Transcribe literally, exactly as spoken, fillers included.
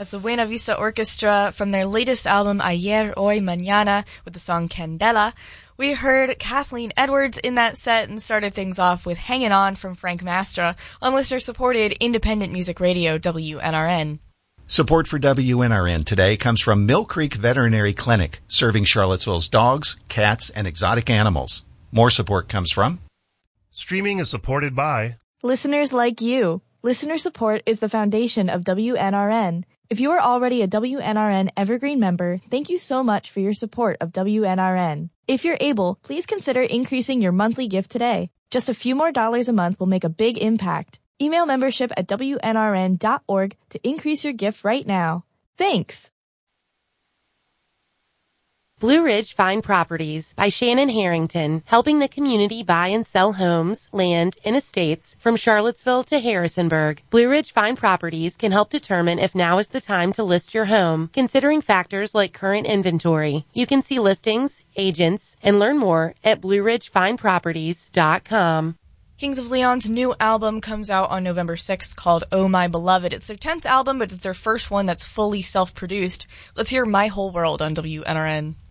That's the Buena Vista Orchestra from their latest album Ayer, Hoy, Mañana with the song Candela. We heard Kathleen Edwards in that set and started things off with Hangin' On from Frank Mastra on listener-supported independent music radio W N R N. Support for W N R N today comes from Mill Creek Veterinary Clinic, serving Charlottesville's dogs, cats, and exotic animals. More support comes from... Streaming is supported by... listeners like you. Listener support is the foundation of W N R N. If you are already a W N R N Evergreen member, thank you so much for your support of W N R N. If you're able, please consider increasing your monthly gift today. Just a few more dollars a month will make a big impact. Email membership at W N R N dot org to increase your gift right now. Thanks! Blue Ridge Fine Properties by Shannon Harrington, helping the community buy and sell homes, land, and estates from Charlottesville to Harrisonburg. Blue Ridge Fine Properties can help determine if now is the time to list your home, considering factors like current inventory. You can see listings, agents, and learn more at blue ridge fine properties dot com. Kings of Leon's new album comes out on November sixth called Oh My Beloved. It's their tenth album, but it's their first one that's fully self-produced. Let's hear My Whole World on W N R N.